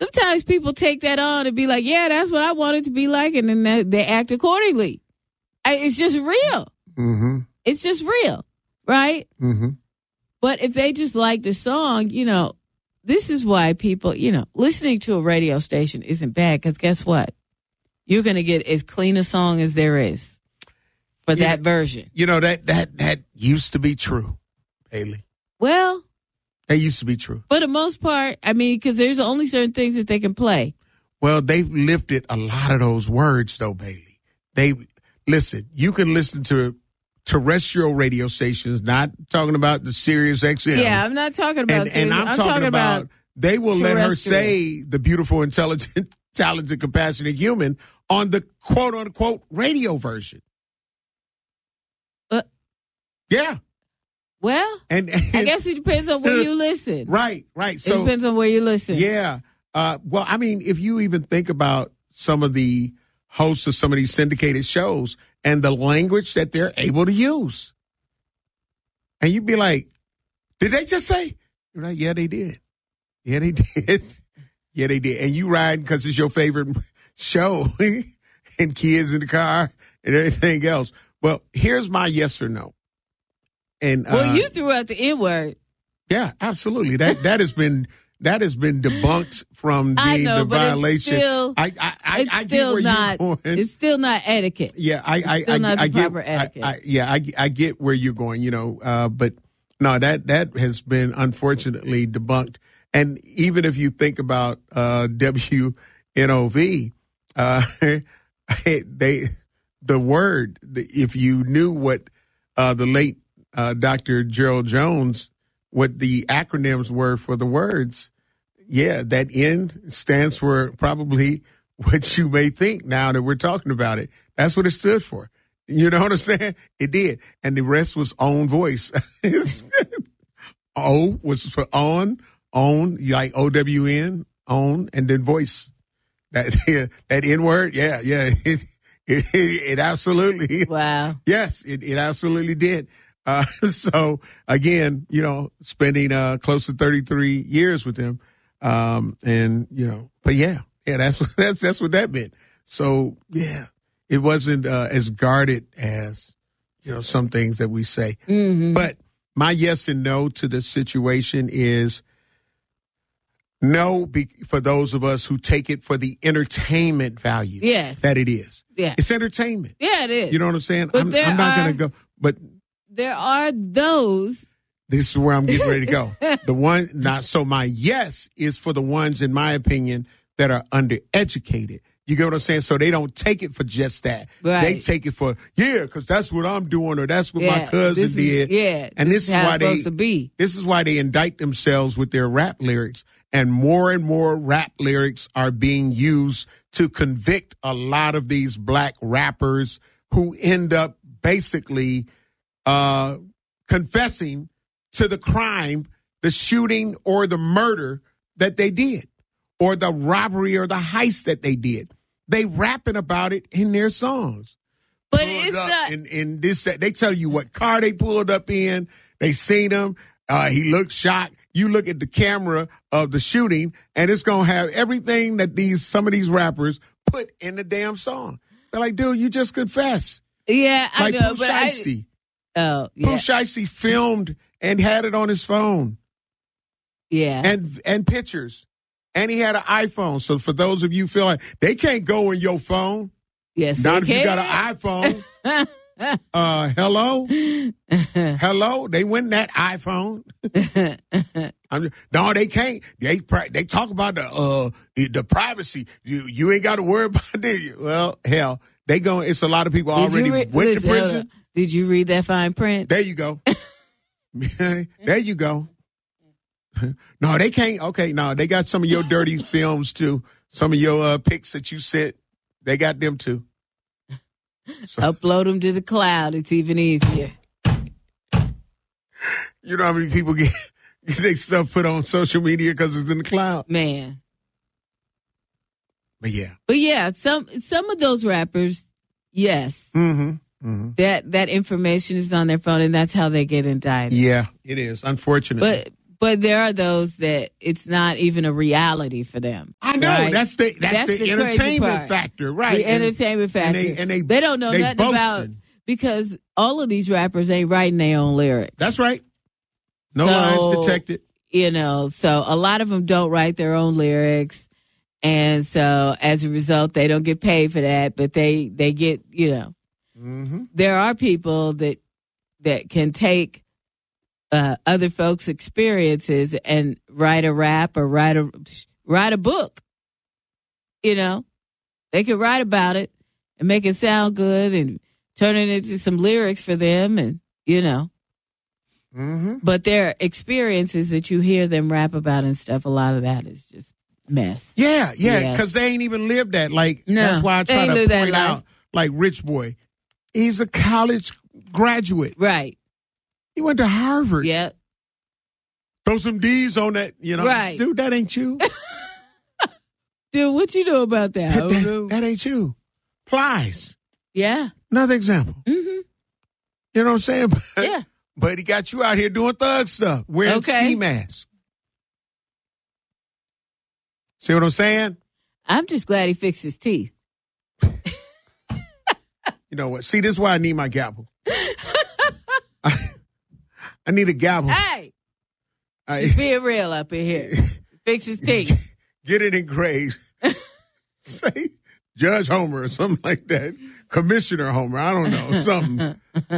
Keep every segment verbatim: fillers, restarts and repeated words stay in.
sometimes people take that on and be like, yeah, that's what I want it to be like. And then they, they act accordingly. I, it's just real. Mm-hmm. It's just real. Right? Mm-hmm. But if they just like the song, you know, this is why people, you know, listening to a radio station isn't bad because guess what? You're going to get as clean a song as there is for Yeah. that version. You know, that that that used to be true, Haley. Well, That used to be true. for the most part, I mean, because there's only certain things that they can play. Well, they've lifted a lot of those words, though, Bailey. They listen. You can listen to terrestrial radio stations. Not talking about the Sirius X M. Yeah, I'm not talking about. and, and I'm, I'm talking, talking about, about they will let her terrestrial. say the beautiful, intelligent, talented, compassionate human on the quote unquote radio version. Uh, Yeah, well, and, and I guess it depends on where you listen. right, right. It So depends on where you listen. yeah. Uh, well, I mean, if you even think about some of the hosts of some of these syndicated shows and the language that they're able to use, and you'd be like, "Did they just say?" You're like, "Yeah, they did. Yeah, they did. Yeah, they did." And you ride because it's your favorite show, and kids in the car and everything else. Well, here's my yes or no. And Well, uh, you threw out the N word. yeah, absolutely. That that has been that has been debunked from I being know, the but it's violation. still- I I I, It's I get still where not. you're going. It's still not etiquette. Yeah, I I still I, not I the get proper I, etiquette. I, yeah, I I get where you're going. You know, uh, but no, that that has been unfortunately debunked. And even if you think about uh, W N O V, uh, they the word if you knew what uh, the late uh, Doctor Gerald Jones, what the acronyms were for the words. Yeah, that N stands for probably what you may think now that we're talking about it. That's what it stood for. You know what I'm saying? It did. And the rest was own voice. O was for on, own, like O W N, own, and then voice. That that N word, yeah, yeah. It, it, it absolutely. Wow. Yes, it, it absolutely did. Uh, so again, you know, spending uh, close to thirty-three years with him, um, and you know, but yeah, yeah, that's what that's that's what that meant. So yeah, it wasn't uh, as guarded as you know some things that we say. Mm-hmm. But my yes and no to the situation is no, be, for those of us who take it for the entertainment value. Yes. that it is. Yeah. It's entertainment. Yeah, it is. You know what I'm saying? But I'm, there I'm not are- going to go, but. There are those. This is where I'm getting ready to go. The one, not so my yes is for the ones, in my opinion, that are undereducated. You get what I'm saying? So they don't take it for just that. Right. They take it for, yeah, because that's what I'm doing or that's what Yeah, my cousin this is- did. yeah, And this this, is is how why it's they, supposed to be. this is why they indict themselves with their rap lyrics. And more and more rap lyrics are being used to convict a lot of these black rappers who end up basically uh, confessing to the crime, the shooting or the murder that they did, or the robbery or the heist that they did. They rapping about it in their songs. But Pulled it's up not. in, in this, they tell you what car they pulled up in. They seen him. Uh, he looked shocked. You look at the camera of the shooting, and it's gonna have everything that these some of these rappers put in the damn song. They're like, dude, you just confess. Yeah, I Like know. Pooh But I, Shiesty. oh, Pooh yeah. Shiesty filmed and had it on his phone Yeah. and and pictures, and he had an iPhone. So for those of you feel like they can't go in your phone, yes. not if they you got can. an iPhone. Uh, hello, hello. They win that iPhone. I'm just, no, they can't. They pri- they talk about the uh the, the privacy. You you ain't got to worry about it. Well, hell, they going. It's a lot of people Did already you re- went listen, to prison. hold on. Did you read that fine print? There you go. There you go. No, they can't. Okay, no, they got some of your dirty films too. Some of your uh, pics that you sent, they got them too. So, Upload them to the cloud. It's even easier. you know how many people get get their stuff put on social media because it's in the cloud? Man. But yeah. But yeah, some some of those rappers, yes, Mm-hmm. Mm-hmm. that that information is on their phone, and that's how they get indicted. Yeah, it is. Unfortunately. But But there are those that it's not even a reality for them. I know. Right? That's the that's, That's the, the entertainment factor, right? The and, entertainment factor. And they, and they, they don't know they nothing boasting. about, because all of these rappers ain't writing their own lyrics. That's right. No so, lines detected. You know, so a lot of them don't write their own lyrics. And so as a result, they don't get paid for that, but they, they get, you know, mm-hmm. there are people that, that can take Uh, other folks' experiences and write a rap or write a write a book. You know, they can write about it and make it sound good and turn it into some lyrics for them, and you know. Mm-hmm. But their experiences that you hear them rap about and stuff, a lot of that is just mess. Yeah, yeah, because yes. they ain't even lived that. Like no, that's why I try to point out, like Rich Boy, he's a college graduate, right? He went to Harvard. Yeah. Throw some D's on that, you know. Right. Dude, that ain't you. Dude, what you know about that? That, that, that ain't you. Plies. Yeah. Another example. Mm-hmm. You know what I'm saying? But, yeah. But he got you out here doing thug stuff, wearing okay. ski masks. See what I'm saying? I'm just glad he fixed his teeth. You know what? See, this is why I need my gavel. I, I need a gavel. Hey, I, being real up in here. Fix his teeth. Get it engraved. Say Judge Homer or something like that. Commissioner Homer. I don't know. Something.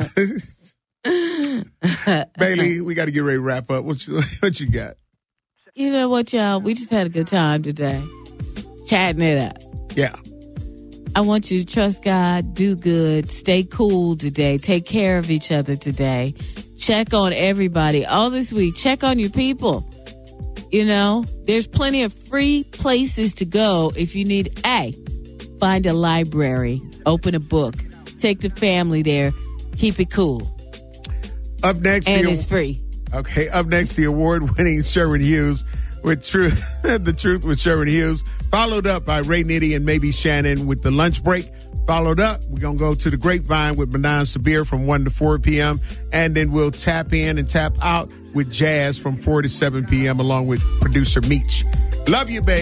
Bailey, we got to get ready to wrap up. What you, what you got? You know what, y'all? We just had a good time today. Chatting it up. Yeah. I want you to trust God, do good, stay cool today, take care of each other today, check on everybody. All this week, check on your people. You know, there's plenty of free places to go if you need, A, find a library, open a book, take the family there, keep it cool. Up next, and the, it's free. Okay, up next, the award-winning Sherwin Hughes with Truth, The Truth with Sherwin Hughes, followed up by Ray Nitty and maybe Shannon with The Lunch Break. Followed up, we're going to go to The Grapevine with Manan Sabir from one to four p.m. And then we'll tap in and tap out with Jazz from four to seven p.m. along with producer Meech. Love you, babe.